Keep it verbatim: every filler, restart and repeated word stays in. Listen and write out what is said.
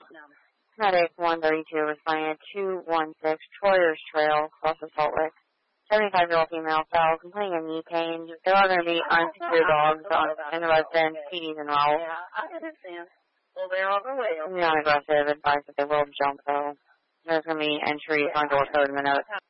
No. Medic one thirty-two responding at two one six Troyers Trail, close to Salt Lake. seventy-five-year-old female fell complaining of knee pain. There are going to be unsecured dogs on, in the residence, P Ds enrolled. Yeah, I understand. Well, they're on their way. Non-aggressive advice that they will jump, though. There's going to be entry on door code in the notes.